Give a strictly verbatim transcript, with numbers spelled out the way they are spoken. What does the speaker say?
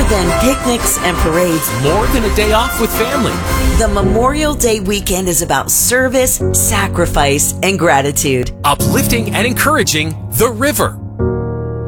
than picnics and parades, More than a day off with family. the Memorial Day weekend is about service, sacrifice, and gratitude. Uplifting and encouraging the river.